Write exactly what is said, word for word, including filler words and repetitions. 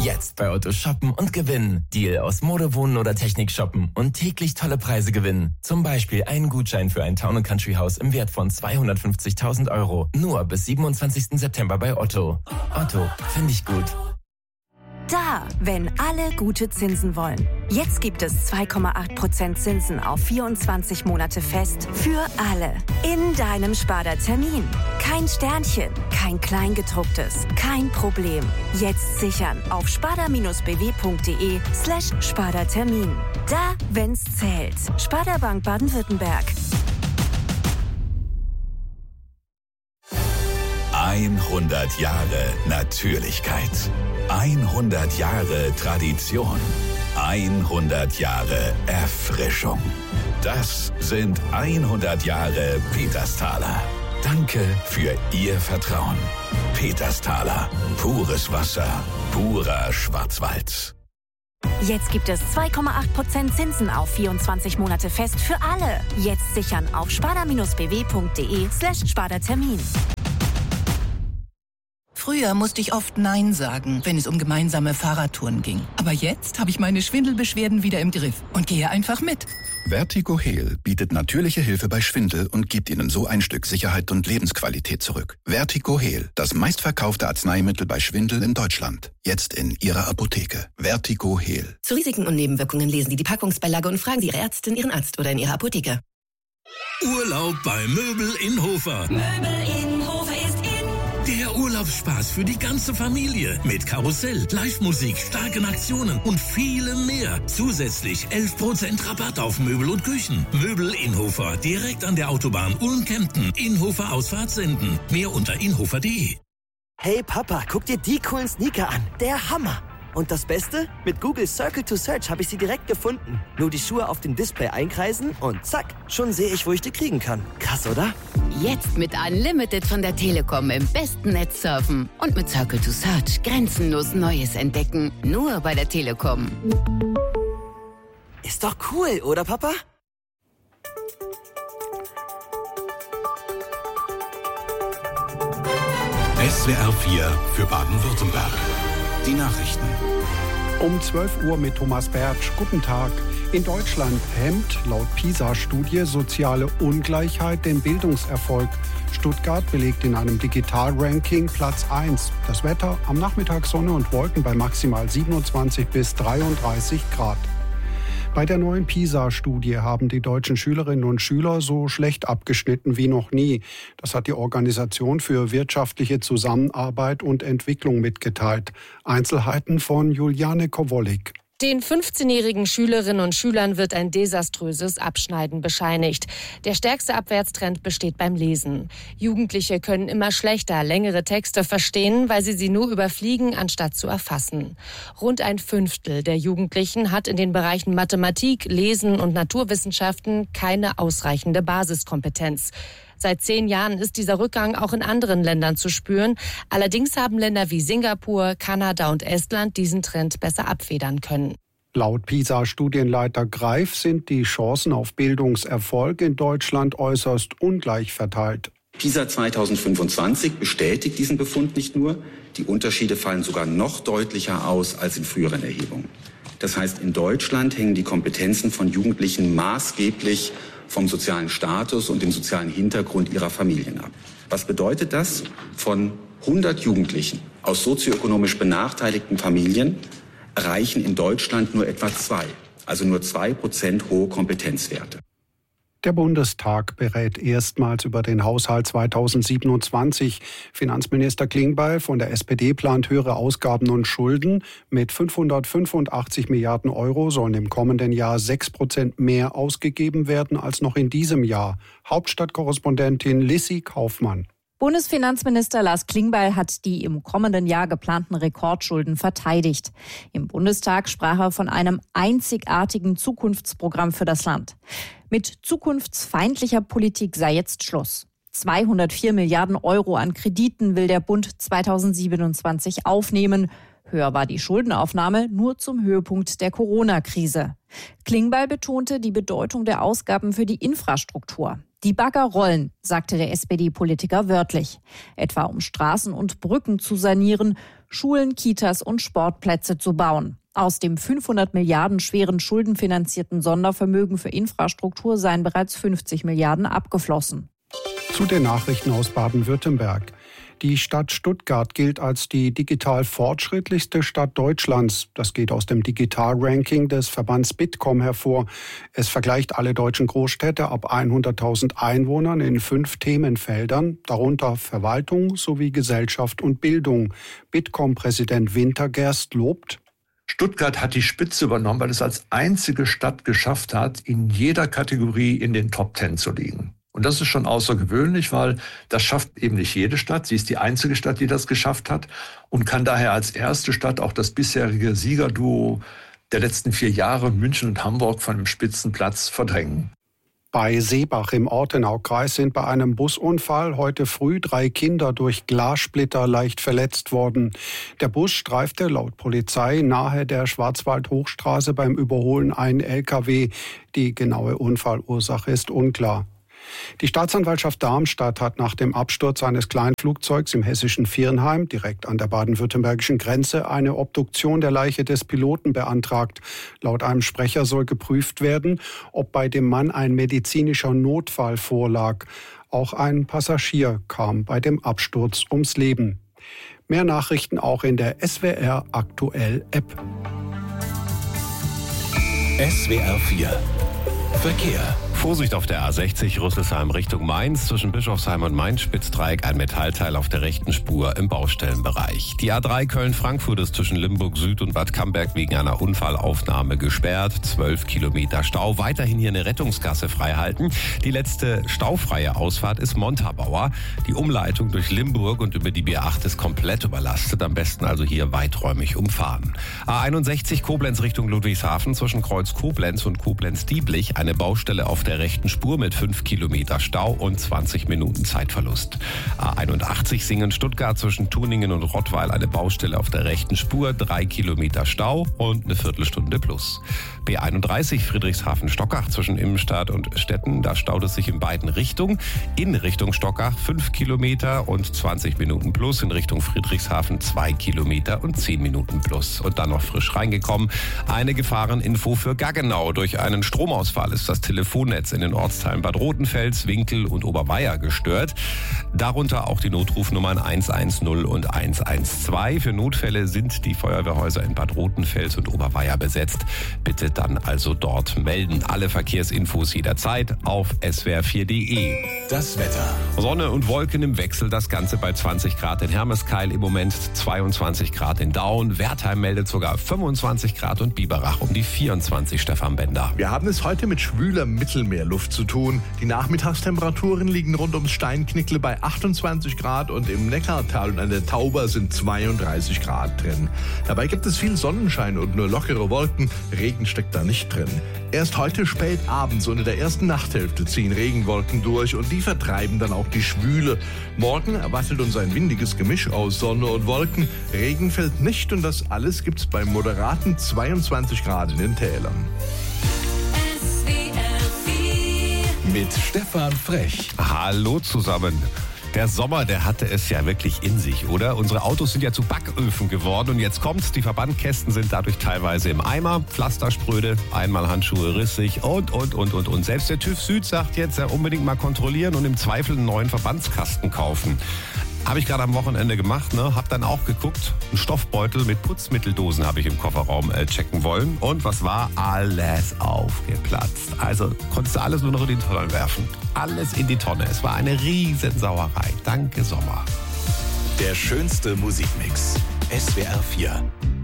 Jetzt bei Otto shoppen und gewinnen. Deal aus Mode, Wohnen oder Technik shoppen und täglich tolle Preise gewinnen. Zum Beispiel einen Gutschein für ein Town and Country Haus im Wert von zweihundertfünfzigtausend Euro. Nur bis siebenundzwanzigsten September bei Otto. Otto, finde ich gut. Da, wenn alle gute Zinsen wollen. Jetzt gibt es zwei Komma acht Prozent Zinsen auf vierundzwanzig Monate fest für alle. In deinem Sparda Termin. Kein Sternchen, kein Kleingedrucktes, kein Problem. Jetzt sichern auf sparda-bw.de slash Sparda Termin. Da, wenn's zählt. Sparda Bank Baden-Württemberg. hundert Jahre Natürlichkeit. hundert Jahre Tradition. hundert Jahre Erfrischung. Das sind hundert Jahre Petersthaler. Danke für Ihr Vertrauen. Petersthaler. Pures Wasser. Purer Schwarzwald. Jetzt gibt es zwei Komma acht Prozent Zinsen auf vierundzwanzig Monate fest für alle. Jetzt sichern auf sparda-bw.de slash Sparda Termin. Früher musste ich oft Nein sagen, wenn es um gemeinsame Fahrradtouren ging. Aber jetzt habe ich meine Schwindelbeschwerden wieder im Griff und gehe einfach mit. Vertigo Heal bietet natürliche Hilfe bei Schwindel und gibt Ihnen so ein Stück Sicherheit und Lebensqualität zurück. Vertigo Heal, das meistverkaufte Arzneimittel bei Schwindel in Deutschland. Jetzt in Ihrer Apotheke. Vertigo Heal. Zu Risiken und Nebenwirkungen lesen Sie die Packungsbeilage und fragen Sie Ihre Ärztin, Ihren Arzt oder in Ihrer Apotheke. Urlaub bei Möbel in Hofer. Möbel in Hofer ist in. Der Urlaubsspaß für die ganze Familie mit Karussell, Live-Musik, starken Aktionen und vielem mehr. Zusätzlich elf Prozent Rabatt auf Möbel und Küchen. Möbel Inhofer, direkt an der Autobahn Ulm-Kempten. Inhofer Ausfahrt senden. Mehr unter inhofer punkt de. Hey Papa, guck dir die coolen Sneaker an. Der Hammer. Und das Beste? Mit Google Circle to Search habe ich sie direkt gefunden. Nur die Schuhe auf dem Display einkreisen und zack, schon sehe ich, wo ich die kriegen kann. Krass, oder? Jetzt mit Unlimited von der Telekom im besten Netz surfen. Und mit Circle to Search grenzenlos Neues entdecken. Nur bei der Telekom. Ist doch cool, oder Papa? S W R vier für Baden-Württemberg. Die Nachrichten. Um zwölf Uhr mit Thomas Bertsch. Guten Tag. In Deutschland hemmt laut PISA-Studie soziale Ungleichheit den Bildungserfolg. Stuttgart belegt in einem Digital-Ranking Platz eins. Das Wetter am Nachmittag Sonne und Wolken bei maximal siebenundzwanzig bis dreiunddreißig Grad. Bei der neuen PISA-Studie haben die deutschen Schülerinnen und Schüler so schlecht abgeschnitten wie noch nie. Das hat die Organisation für wirtschaftliche Zusammenarbeit und Entwicklung mitgeteilt. Einzelheiten von Juliane Kowollik. Den fünfzehnjährigen Schülerinnen und Schülern wird ein desaströses Abschneiden bescheinigt. Der stärkste Abwärtstrend besteht beim Lesen. Jugendliche können immer schlechter längere Texte verstehen, weil sie sie nur überfliegen, anstatt zu erfassen. Rund ein Fünftel der Jugendlichen hat in den Bereichen Mathematik, Lesen und Naturwissenschaften keine ausreichende Basiskompetenz. Seit zehn Jahren ist dieser Rückgang auch in anderen Ländern zu spüren. Allerdings haben Länder wie Singapur, Kanada und Estland diesen Trend besser abfedern können. Laut PISA-Studienleiter Greif sind die Chancen auf Bildungserfolg in Deutschland äußerst ungleich verteilt. PISA zweitausendfünfundzwanzig bestätigt diesen Befund nicht nur, die Unterschiede fallen sogar noch deutlicher aus als in früheren Erhebungen. Das heißt, in Deutschland hängen die Kompetenzen von Jugendlichen maßgeblich vom sozialen Status und dem sozialen Hintergrund ihrer Familien ab. Was bedeutet das? Von hundert Jugendlichen aus sozioökonomisch benachteiligten Familien erreichen in Deutschland nur etwa zwei, also nur zwei Prozent hohe Kompetenzwerte. Der Bundestag berät erstmals über den Haushalt zweitausendsiebenundzwanzig. Finanzminister Klingbeil von der S P D plant höhere Ausgaben und Schulden. Mit fünfhundertfünfundachtzig Milliarden Euro sollen im kommenden Jahr sechs Prozent mehr ausgegeben werden als noch in diesem Jahr. Hauptstadtkorrespondentin Lissy Kaufmann. Bundesfinanzminister Lars Klingbeil hat die im kommenden Jahr geplanten Rekordschulden verteidigt. Im Bundestag sprach er von einem einzigartigen Zukunftsprogramm für das Land. Mit zukunftsfeindlicher Politik sei jetzt Schluss. zweihundertvier Milliarden Euro an Krediten will der Bund zweitausendsiebenundzwanzig aufnehmen. Höher war die Schuldenaufnahme nur zum Höhepunkt der Corona-Krise. Klingbeil betonte die Bedeutung der Ausgaben für die Infrastruktur. Die Bagger rollen, sagte der S P D-Politiker wörtlich. Etwa um Straßen und Brücken zu sanieren, Schulen, Kitas und Sportplätze zu bauen. Aus dem fünfhundert Milliarden schweren schuldenfinanzierten Sondervermögen für Infrastruktur seien bereits fünfzig Milliarden abgeflossen. Zu den Nachrichten aus Baden-Württemberg. Die Stadt Stuttgart gilt als die digital fortschrittlichste Stadt Deutschlands. Das geht aus dem Digital-Ranking des Verbands Bitkom hervor. Es vergleicht alle deutschen Großstädte ab hunderttausend Einwohnern in fünf Themenfeldern, darunter Verwaltung sowie Gesellschaft und Bildung. Bitkom-Präsident Wintergerst lobt: Stuttgart hat die Spitze übernommen, weil es als einzige Stadt geschafft hat, in jeder Kategorie in den Top Ten zu liegen. Und das ist schon außergewöhnlich, weil das schafft eben nicht jede Stadt. Sie ist die einzige Stadt, die das geschafft hat und kann daher als erste Stadt auch das bisherige Siegerduo der letzten vier Jahre München und Hamburg von dem Spitzenplatz verdrängen. Bei Seebach im Ortenaukreis sind bei einem Busunfall heute früh drei Kinder durch Glassplitter leicht verletzt worden. Der Bus streifte laut Polizei nahe der Schwarzwald-Hochstraße beim Überholen einen L K W. Die genaue Unfallursache ist unklar. Die Staatsanwaltschaft Darmstadt hat nach dem Absturz eines Kleinflugzeugs im hessischen Viernheim, direkt an der baden-württembergischen Grenze, eine Obduktion der Leiche des Piloten beantragt. Laut einem Sprecher soll geprüft werden, ob bei dem Mann ein medizinischer Notfall vorlag. Auch ein Passagier kam bei dem Absturz ums Leben. Mehr Nachrichten auch in der S W R Aktuell App. S W R vier Verkehr. Vorsicht auf der A sechzig Rüsselsheim Richtung Mainz. Zwischen Bischofsheim und Mainz-Spitzdreieck ein Metallteil auf der rechten Spur im Baustellenbereich. Die A drei Köln-Frankfurt ist zwischen Limburg Süd und Bad Camberg wegen einer Unfallaufnahme gesperrt. zwölf Kilometer Stau. Weiterhin hier eine Rettungsgasse freihalten. Die letzte staufreie Ausfahrt ist Montabaur. Die Umleitung durch Limburg und über die B acht ist komplett überlastet. Am besten also hier weiträumig umfahren. A einundsechzig Koblenz Richtung Ludwigshafen zwischen Kreuz Koblenz und Koblenz-Dieblich. Eine Baustelle auf der rechten Spur mit fünf Kilometer Stau und zwanzig Minuten Zeitverlust. A einundachtzig Singen-Stuttgart zwischen Tuningen und Rottweil eine Baustelle auf der rechten Spur, drei Kilometer Stau und eine Viertelstunde plus. B einunddreißig Friedrichshafen-Stockach zwischen Immenstadt und Stetten, da staut es sich in beiden Richtungen. In Richtung Stockach fünf Kilometer und zwanzig Minuten plus, in Richtung Friedrichshafen zwei Kilometer und zehn Minuten plus. Und dann noch frisch reingekommen, eine Gefahreninfo für Gaggenau. Durch einen Stromausfall ist das Telefonnetz in den Ortsteilen Bad Rotenfels, Winkel und Oberweier gestört. Darunter auch die Notrufnummern eins eins null und eins eins zwei. Für Notfälle sind die Feuerwehrhäuser in Bad Rotenfels und Oberweier besetzt. Bitte dann also dort melden. Alle Verkehrsinfos jederzeit auf S W R vier punkt de. Das Wetter. Sonne und Wolken im Wechsel, das Ganze bei zwanzig Grad in Hermeskeil, im Moment zweiundzwanzig Grad in Daun. Wertheim meldet sogar fünfundzwanzig Grad und Biberach um die vierundzwanzig, Stefan Bender. Wir haben es heute mit schwüler Mittelmeerluft zu tun. Die Nachmittagstemperaturen liegen rund ums Steinknickle bei achtundzwanzig Grad und im Neckartal und an der Tauber sind zweiunddreißig Grad drin. Dabei gibt es viel Sonnenschein und nur lockere Wolken. Regen steckt da nicht drin. Erst heute spät abends und in der ersten Nachthälfte ziehen Regenwolken durch und die vertreiben dann auch die Schwüle. Morgen erwartet uns ein windiges Gemisch aus Sonne und Wolken. Regen fällt nicht und das alles gibt's bei moderaten zweiundzwanzig Grad in den Tälern. Mit Stefan Frech. Hallo zusammen. Der Sommer, der hatte es ja wirklich in sich, oder? Unsere Autos sind ja zu Backöfen geworden und jetzt kommt's, die Verbandkästen sind dadurch teilweise im Eimer, Pflasterspröde, Einmalhandschuhe rissig und, und, und, und, und. Selbst der TÜV Süd sagt jetzt, ja, unbedingt mal kontrollieren und im Zweifel einen neuen Verbandskasten kaufen. Habe ich gerade am Wochenende gemacht, ne? Hab dann auch geguckt. Einen Stoffbeutel mit Putzmitteldosen habe ich im Kofferraum äh, checken wollen. Und was war? Alles aufgeplatzt. Also konntest du alles nur noch in die Tonne werfen. Alles in die Tonne. Es war eine Riesensauerei. Danke, Sommer. Der schönste Musikmix. S W R vier.